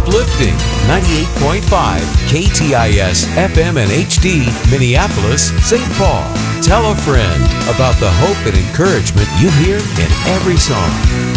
uplifting 98.5 KTIS FM and HD, Minneapolis, St. Paul. Tell a friend about the hope and encouragement you hear in every song.